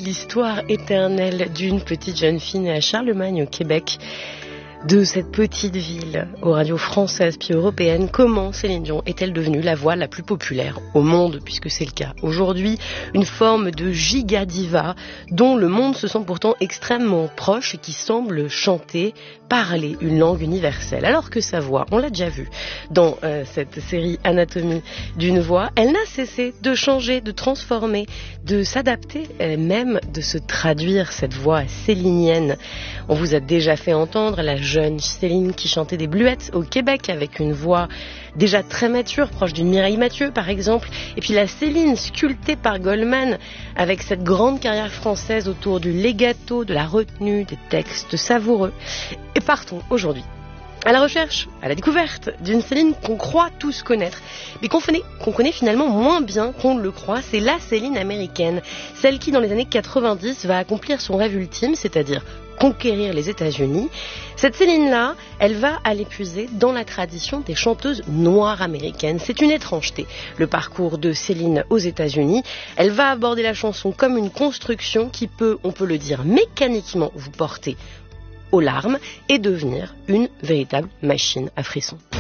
l'histoire éternelle d'une petite jeune fille née à Charlemagne au Québec. De cette petite ville aux radios françaises puis européennes, comment Céline Dion est-elle devenue la voix la plus populaire au monde, puisque c'est le cas aujourd'hui, une forme de giga diva dont le monde se sent pourtant extrêmement proche et qui semble chanter, parler une langue universelle. Alors que sa voix, on l'a déjà vu dans cette série Anatomie d'une voix, elle n'a cessé de changer, de transformer, de s'adapter, même de se traduire, cette voix célinienne. On vous a déjà fait entendre la jeune Céline qui chantait des bluettes au Québec avec une voix déjà très mature, proche d'une Mireille Mathieu par exemple, et puis la Céline sculptée par Goldman avec cette grande carrière française autour du legato, de la retenue, des textes savoureux. Et partons aujourd'hui à la recherche, à la découverte d'une Céline qu'on croit tous connaître, mais qu'on connaît finalement moins bien qu'on ne le croit. C'est la Céline américaine, celle qui dans les années 90 va accomplir son rêve ultime, c'est-à-dire conquérir les États-Unis. Cette Céline-là, elle va aller puiser dans la tradition des chanteuses noires américaines. C'est une étrangeté, le parcours de Céline aux États-Unis. Elle va aborder la chanson comme une construction qui peut, on peut le dire mécaniquement, vous porter aux larmes et devenir une véritable machine à frissons.